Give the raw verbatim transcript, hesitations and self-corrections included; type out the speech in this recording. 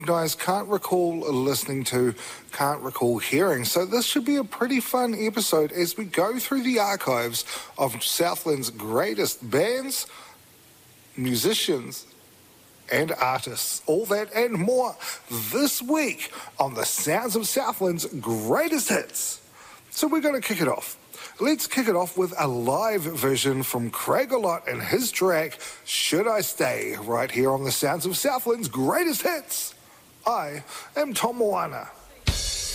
Guys, can't recall listening to, can't recall hearing. So this should be a pretty fun episode as we go through the archives of Southland's greatest bands, musicians, and artists. All that and more this week on the Sounds of Southland's Greatest Hits. So we're going to kick it off. Let's kick it off with a live version from Craig Olott and his track, Should I Stay, right here on the Sounds of Southland's Greatest Hits. I am Tom Moana.